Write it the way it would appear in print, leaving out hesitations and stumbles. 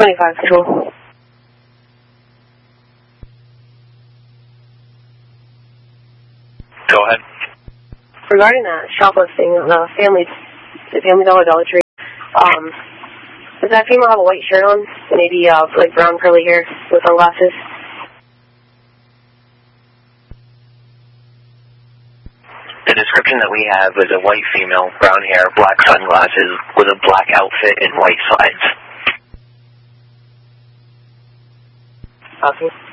25 Control. Go ahead. Regarding that shoplifting, the Family Dollar Tree, does that female have a white shirt on? Maybe like brown curly hair with sunglasses? The description that we have is a white female, brown hair, black sunglasses, with a black outfit and white slides. Okay.